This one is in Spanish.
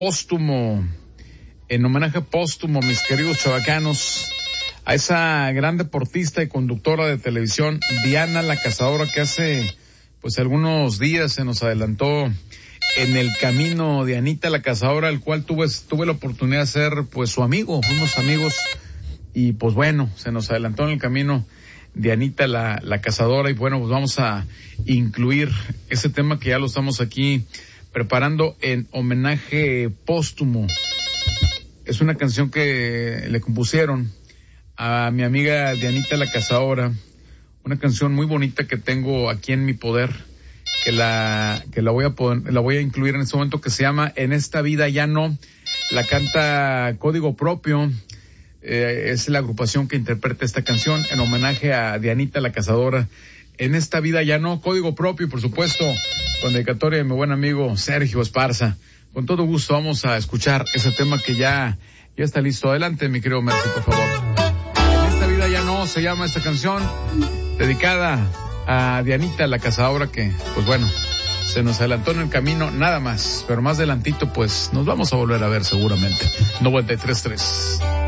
póstumo, en homenaje póstumo, mis queridos chavacanos, a esa gran deportista y conductora de televisión, Diana la Cazadora, que hace pues algunos días se nos adelantó en el camino. Dianita la Cazadora, el cual tuve la oportunidad de ser pues su amigo, fuimos amigos, y pues bueno, se nos adelantó en el camino Dianita la Cazadora, y bueno, pues vamos a incluir ese tema que ya lo estamos aquí preparando en homenaje póstumo. Es una canción que le compusieron a mi amiga Dianita la Cazadora, una canción muy bonita que tengo aquí en mi poder, que la voy a incluir en este momento, que se llama En esta vida ya no. La canta Código Propio, es la agrupación que interpreta esta canción en homenaje a Dianita la Cazadora. En esta vida ya no, Código Propio, y por supuesto con dedicatoria de mi buen amigo Sergio Esparza. Con todo gusto vamos a escuchar ese tema que ya está listo. Adelante, mi querido Mercy, por favor. En esta vida ya no se llama esta canción, dedicada a Dianita la Cazadora, que pues bueno, se nos adelantó en el camino nada más, pero más adelantito pues nos vamos a volver a ver seguramente. 93.3